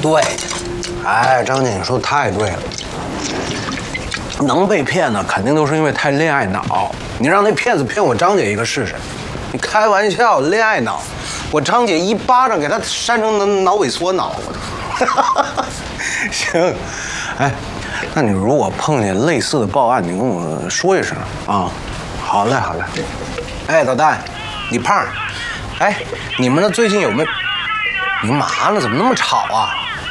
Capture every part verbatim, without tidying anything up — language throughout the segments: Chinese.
对，哎，张姐，你说的太对了。能被骗呢，肯定都是因为太恋爱脑。你让那骗子骗我张姐一个试试？你开玩笑，恋爱脑，我张姐一巴掌给他扇成脑萎缩脑。行，哎，那你如果碰见类似的报案，你跟我说一声啊。好嘞，好嘞。哎，导弹，李胖，哎，你们那最近有没有？你干嘛呢？怎么那么吵啊？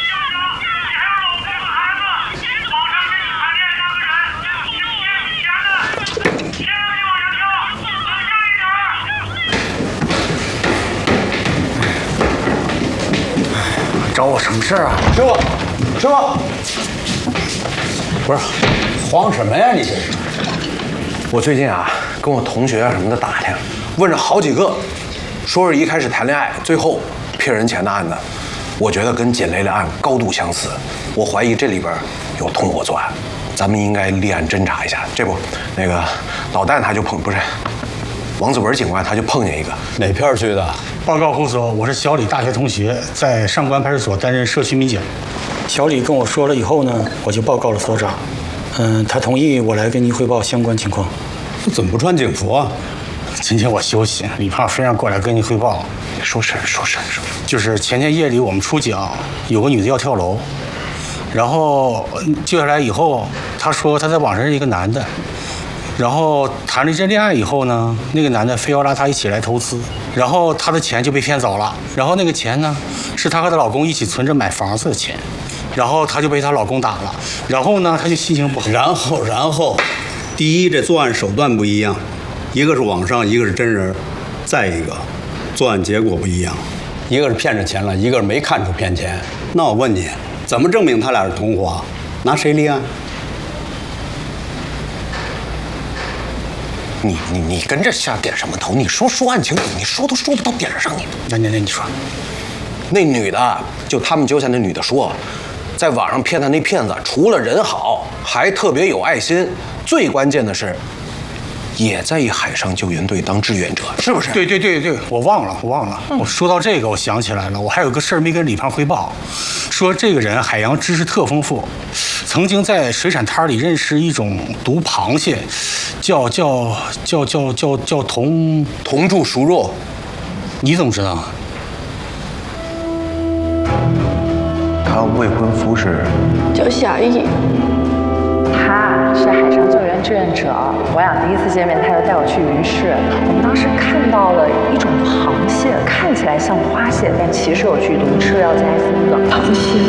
找我什么事儿啊？ 师傅，师傅， 不是，慌什么呀你这是？ 我最近啊，跟我同学啊什么的打听，问了好几个，说是一开始谈恋爱，最后骗人钱的案子，我觉得跟简雷的案高度相似。我怀疑这里边有同伙作案，咱们应该立案侦查一下。这不，那个老旦他就碰，不是王子文警官他就碰见一个。 哪片区的？ 报告护所，我是小李大学同学，在上官派出所担任社区民警。小李跟我说了以后呢，我就报告了所长。嗯，他同意我来跟您汇报相关情况。 怎么不穿警服啊？ 今天我休息，李胖非让过来跟您汇报。 说事儿，说事儿，说。 就是前天夜里我们出警，有个女的要跳楼，然后救下来以后，她说她在网上认识一个男的。然后谈了一阵恋爱以后呢，那个男的非要拉她一起来投资，然后她的钱就被骗走了。然后那个钱呢，是她和她老公一起存着买房子的钱，然后她就被她老公打了。然后呢，她就心情不好。 然后，然后，第一，这作案手段不一样，一个是网上，一个是真人；再一个，作案结果不一样，一个是骗着钱了，一个是没看出骗钱。那我问你，怎么证明他俩是同伙？拿谁立案？ 你你你跟这瞎点什么头？你说说案情，你说都说不到点上，你。 那那那你说， 那女的就他们揪下那女的说，在网上骗他那骗子，除了人好，还特别有爱心，最关键的是，也在一海上救援队当志愿者，是不是？ 对对对对，我忘了，我忘了。嗯、我说到这个，我想起来了，我还有个事儿没跟李胖汇报，说这个人海洋知识特丰富，曾经在水产摊里认识一种毒螃蟹，叫叫叫叫叫叫铜铜柱熟肉。 你怎么知道？ 他未婚夫是叫夏意。 他是海上救援志愿者，我俩第一次见面，他就带我去鱼市。我们当时看到了一种螃蟹，看起来像花蟹，但其实有剧毒，吃了要加锌的。 螃蟹